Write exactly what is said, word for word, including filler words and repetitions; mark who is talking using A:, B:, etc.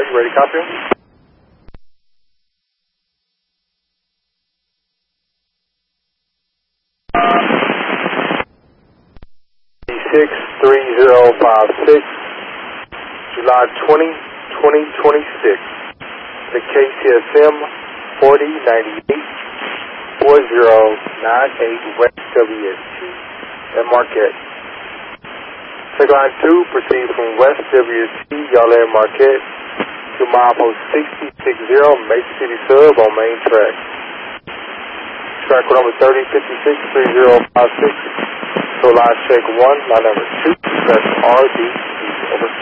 A: you ready to copy? six three zero five six, July twentieth, twenty twenty-six. The K C S M forty ninety-eight, forty ninety-eight West W S T at Marquette. Take line two, proceed from West W S T, y'all in Marquette, to milepost sixty sixty, Mason City Sub on main track. Track number thirty fifty-six three zero five six. So line check one, line number two, that's R D. Over.